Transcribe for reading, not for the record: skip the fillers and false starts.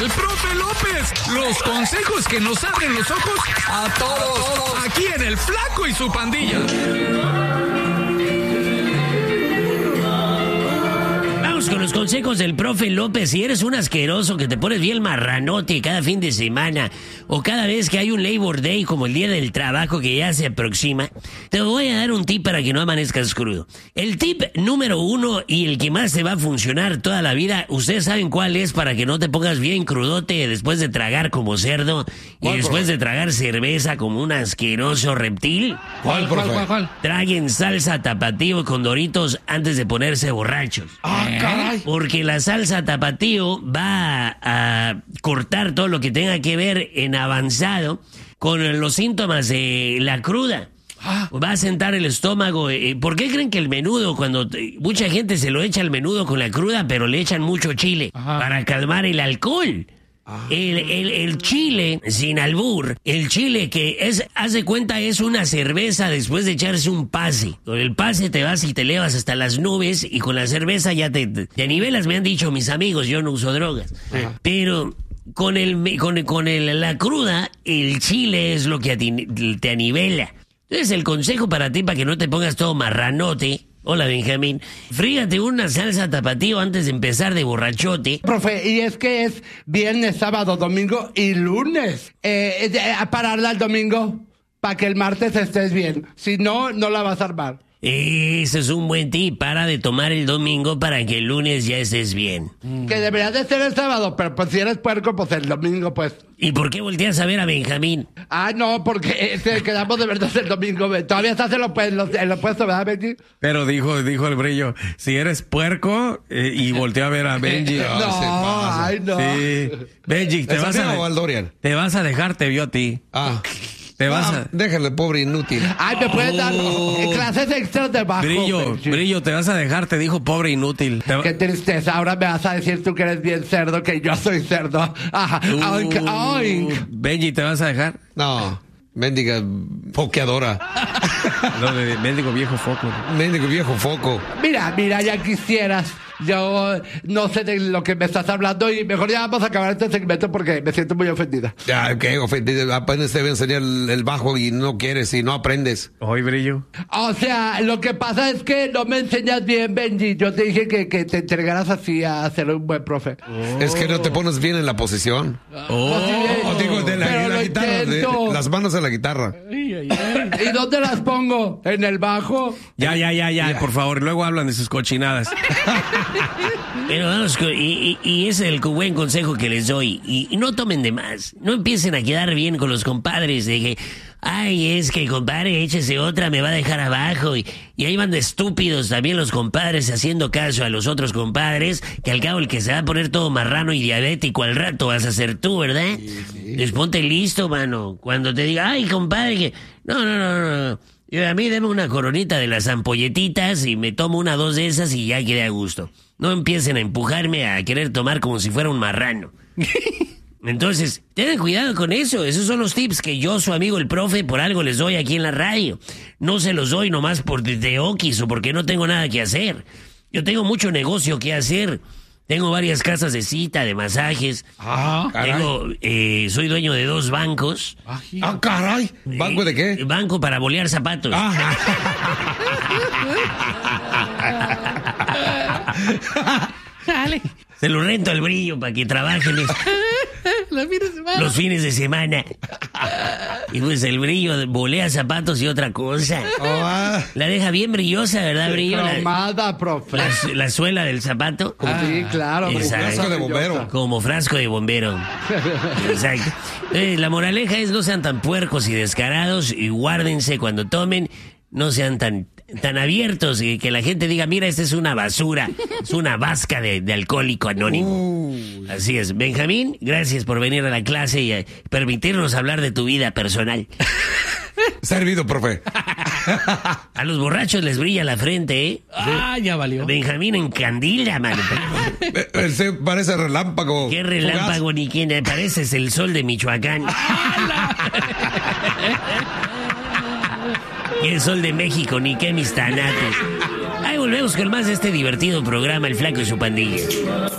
el profe López. Los consejos que nos abren los ojos a todos. Aquí en El Flaco y su pandilla. Con los consejos del profe López. Si eres un asqueroso que te pones bien marranote cada fin de semana o cada vez que hay un Labor Day como el día del trabajo que ya se aproxima, te voy a dar un tip para que no amanezcas crudo. El tip número 1 y el que más te va a funcionar toda la vida, ustedes saben cuál es para que no te pongas bien crudote después de tragar como cerdo y después de tragar cerveza como un asqueroso reptil. ¿Cuál? Traguen salsa tapatío con Doritos antes de ponerse borrachos. Porque la salsa tapatío va a cortar todo lo que tenga que ver en avanzado con los síntomas de la cruda. Va a sentar el estómago. ¿Por qué creen que el menudo, cuando mucha gente se lo echa al menudo con la cruda, pero le echan mucho chile? Para calmar el alcohol. El chile, sin albur, el chile que es, haz de cuenta, es una cerveza después de echarse un pase. Con el pase te vas y te elevas hasta las nubes y con la cerveza ya te nivelas, me han dicho mis amigos, yo no uso drogas. Pero con la cruda, el chile es lo que te anivela. Entonces el consejo para ti, para que no te pongas todo marranote. Hola, Benjamín. Frígate una salsa tapatío antes de empezar de borrachote. Profe, y es que es viernes, sábado, domingo y lunes. A pararla el domingo para que el martes estés bien. Si no, no la vas a armar. Ese es un buen tip. Para de tomar el domingo para que el lunes ya estés bien. Que debería de ser el sábado, pero pues si eres puerco, pues el domingo, pues. ¿Y por qué volteas a ver a Benjamín? No, porque quedamos de verdad el domingo. Todavía estás en lo puesto, ¿verdad, Benji? Pero dijo el Brillo, si eres puerco, y volteó a ver a Benji. No. Sí. Benji, te vas a dejar, te vio a ti. Déjale, pobre inútil. Me puedes dar clases extras de bajo. Brillo, te vas a dejar, te dijo pobre inútil. Qué tristeza, ahora me vas a decir tú que eres bien cerdo, que yo soy cerdo. Benji, ¿te vas a dejar? No, mendiga foqueadora. Mendigo viejo foco. Mendigo viejo foco. Mira, ya quisieras. Yo no sé de lo que me estás hablando y mejor ya vamos a acabar este segmento porque me siento muy ofendida. Ya, ¿qué ofendida? Apenas te voy a enseñar el bajo y no quieres y no aprendes. Hoy, Brillo. O sea, lo que pasa es que no me enseñas bien, Benji. Yo te dije que te entregaras así a ser un buen profe. Es que no te pones bien en la posición. Digo, de la guitarra, las manos en la guitarra. ¿Y dónde las pongo? ¿En el bajo? Ya, por favor, luego hablan de sus cochinadas. Pero vamos, y ese es el buen consejo que les doy. Y no tomen de más. No empiecen a quedar bien con los compadres de que, es que compadre, échese otra, me va a dejar abajo. Y ahí van de estúpidos también los compadres haciendo caso a los otros compadres, que al cabo el que se va a poner todo marrano y diabético al rato vas a ser tú, ¿verdad? Sí. Pues ponte listo, mano. Cuando te diga, compadre, que... No. A mí deme una coronita de las ampolletitas y me tomo 1 o 2 de esas y ya quedé a gusto. No empiecen a empujarme a querer tomar como si fuera un marrano. Entonces, tengan cuidado con eso. Esos son los tips que yo, su amigo el profe, por algo les doy aquí en la radio. No se los doy nomás por de okis o porque no tengo nada que hacer. Yo tengo mucho negocio que hacer. Tengo varias casas de cita, de masajes. Soy dueño de 2 bancos. Caray. ¿Banco de qué? Banco para bolear zapatos. Dale. Se lo rento al Brillo para que trabaje los fines de semana. Y pues el Brillo bolea zapatos y otra cosa. La deja bien brillosa, ¿verdad, Brillo? Cromada, profe. La suela del zapato. Sí, claro. Como frasco de bombero. Como frasco de bombero. Exacto. La moraleja es: no sean tan puercos y descarados y guárdense cuando tomen. No sean tan abiertos y que la gente diga, mira, esta es una basura, es una vasca de alcohólico anónimo. Así es. Benjamín, gracias por venir a la clase y permitirnos hablar de tu vida personal. Servido, profe. A los borrachos les brilla la frente, ¿eh? Ya valió. Benjamín encandila, mano. Se parece relámpago. ¿Qué relámpago fugaz? Ni quién? Pareces el sol de Michoacán. Y el sol de México, ni qué mis tanates. Ahí volvemos con más de este divertido programa, El Flaco y su pandilla.